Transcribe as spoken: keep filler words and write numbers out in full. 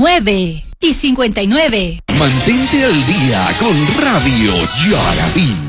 nueve y cincuenta y nueve. Mantente al día con Radio Yarabí.